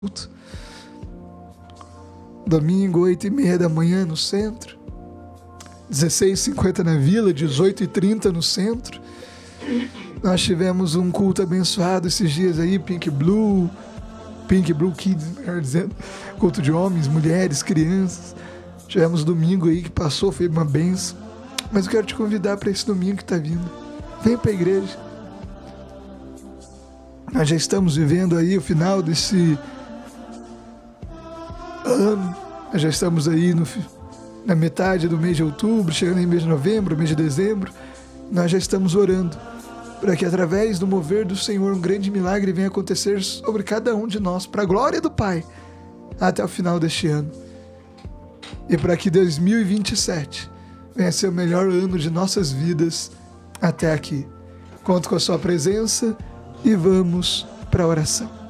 culto. Domingo, 8h30 da manhã no centro. 16h50 na vila, 18h30 no centro. Nós tivemos um culto abençoado esses dias aí, Pink Blue Kids, melhor dizendo. Culto de homens, mulheres, crianças. Tivemos domingo aí que passou, foi uma benção. Mas eu quero te convidar para esse domingo que está vindo. Vem para a igreja. Nós já estamos vivendo aí o final desse ano. Nós já estamos aí na metade do mês de outubro, chegando em mês de novembro, mês de dezembro. Nós já estamos orando para que através do mover do Senhor um grande milagre venha acontecer sobre cada um de nós, para a glória do Pai, até o final deste ano. E para que 2027 venha ser o melhor ano de nossas vidas até aqui. Conto com a sua presença e vamos para a oração.